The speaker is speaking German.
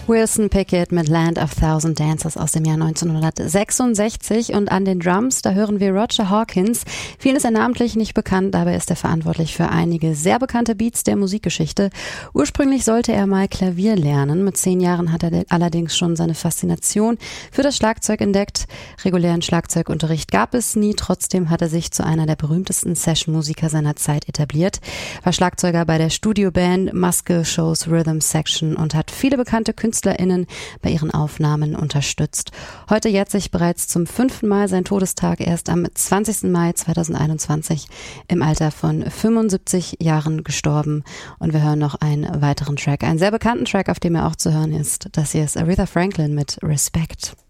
Wilson Pickett mit Land of Thousand Dances aus dem Jahr 1966 und an den Drums, da hören wir Roger Hawkins. Vielen ist er namentlich nicht bekannt, dabei ist er verantwortlich für einige sehr bekannte Beats der Musikgeschichte. Ursprünglich sollte er mal Klavier lernen, mit 10 Jahren hat er allerdings schon seine Faszination für das Schlagzeug entdeckt. Regulären Schlagzeugunterricht gab es nie, trotzdem hat er sich zu einer der berühmtesten Session-Musiker seiner Zeit etabliert, war Schlagzeuger bei der Studioband Muscle Shoals Rhythm Section und hat viele bekannte KünstlerInnen bei ihren Aufnahmen unterstützt. Heute jährt sich bereits zum 5. Mal sein Todestag, erst am 20. Mai 2021 im Alter von 75 Jahren gestorben. Und wir hören noch einen weiteren Track, einen sehr bekannten Track, auf dem er auch zu hören ist. Das hier ist Aretha Franklin mit Respect.